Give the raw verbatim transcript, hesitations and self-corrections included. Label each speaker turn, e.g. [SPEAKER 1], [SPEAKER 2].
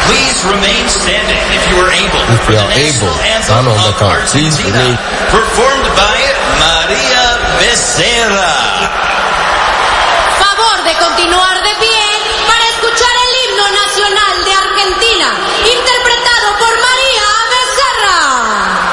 [SPEAKER 1] Please remain standing if you are able.
[SPEAKER 2] If you are able. Stand on the count. Please remain.
[SPEAKER 1] Performed by Maria Becerra.